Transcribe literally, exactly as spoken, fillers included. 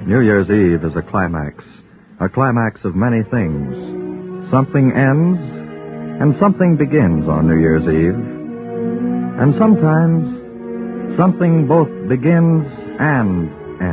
New Year's Eve is a climax, a climax of many things. Something ends, and something begins on New Year's Eve. And sometimes, something both begins and